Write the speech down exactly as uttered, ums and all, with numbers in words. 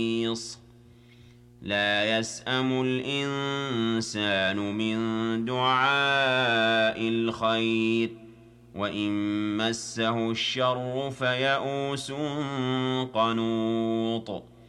لا يسأم الإنسان من دعاء الخير وإن مسه الشر فيئوس قنوط